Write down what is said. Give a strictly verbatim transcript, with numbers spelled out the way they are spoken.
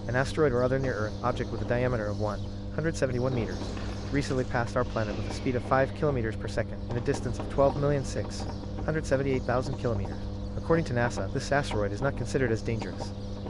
An asteroid or other near-Earth object with a diameter of one hundred seventy-one meters recently passed our planet with a speed of five kilometers per second and a distance of twelve million six hundred seventy-eight thousand kilometers. According to NASA, this asteroid is not considered as dangerous.